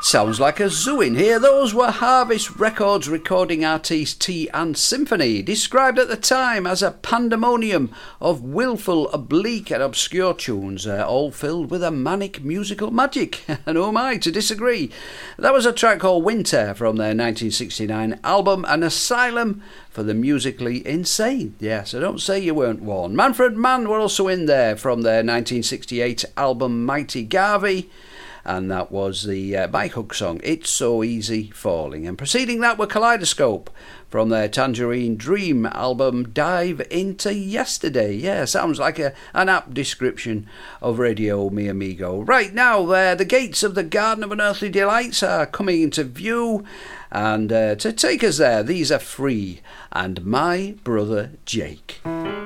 Sounds like a zoo in here. Those were Harvest Records recording artist Tea and Symphony, described at the time as a pandemonium of willful, oblique and obscure tunes, all filled with a manic musical magic. And who am I to disagree? That was a track called Winter from their 1969 album An Asylum for the Musically Insane. Yeah, so don't say you weren't warned. Manfred Mann were also in there from their 1968 album Mighty Garvey. And that was the Mike Hook song, It's So Easy Falling. And preceding that were Kaleidoscope from their Tangerine Dream album Dive Into Yesterday. Yeah, sounds like an apt description of Radio Mi Amigo. Right now, the gates of the Garden of Unearthly Delights are coming into view. And to take us there, these are Free and My Brother Jake.